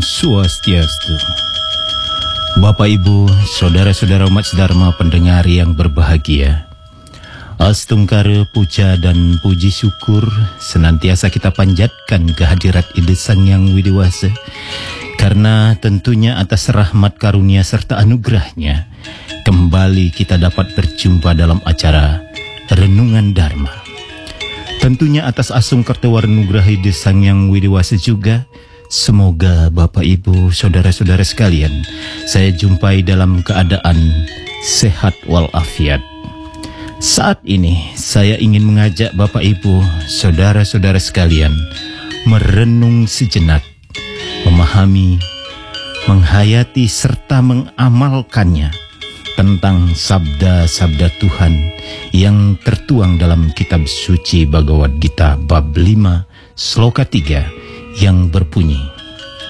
Om Swastiastu. Bapak Ibu, saudara-saudara umat Dharma pendengar yang berbahagia, Astungkara puja dan puji syukur senantiasa kita panjatkan kehadirat Ide Sang Yang Widiwasa, karena tentunya atas rahmat karunia serta anugerahnya kembali kita dapat berjumpa dalam acara Renungan Dharma. Tentunya atas asung kartawarnugraha Ide Sang Yang Widiwasa juga, semoga Bapak Ibu saudara-saudara sekalian saya jumpai dalam keadaan sehat walafiat. Saat ini saya ingin mengajak Bapak Ibu saudara-saudara sekalian merenung sejenak, memahami, menghayati serta mengamalkannya tentang sabda-sabda Tuhan yang tertuang dalam kitab suci Bhagavad Gita bab 5 sloka 3 yang berbunyi,